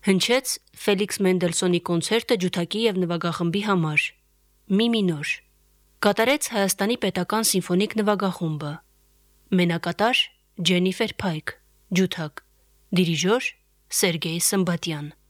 Հնչեց Ֆելիքս Մենդելսոնի կոնցերտը ջութակի և նվագախմբի համար, մի մինոր, կատարեց Հայաստանի պետական սիմֆոնիկ նվագախումբը, մենակատար Ջենիֆեր Փայք, ջութակ, դիրիժոր Սերգեյ Սմբատյան։